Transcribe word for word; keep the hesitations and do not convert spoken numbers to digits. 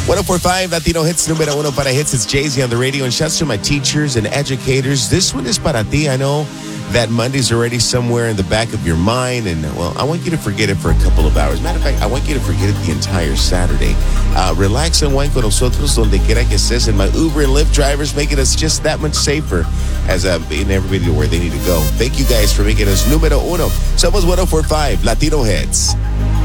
one oh four point five Latino Hits, número uno para hits. It's Jay-Z on the radio. And shouts to my teachers and educators. This one is para ti. I know that Monday's already somewhere in the back of your mind. And, well, I want you to forget it for a couple of hours. Matter of fact, I want you to forget it the entire Saturday. Uh, relax and wine con nosotros donde quiera que estés. And my Uber and Lyft drivers making us just that much safer as uh, being everybody to where they need to go. Thank you guys for making us número uno. Somos one oh four point five Latino Hits.